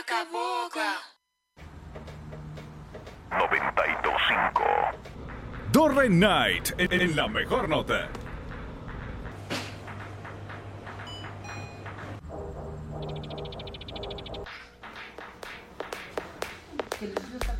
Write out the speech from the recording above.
Cabocla. 92.5. Dorre Night en la mejor nota. Que les gusta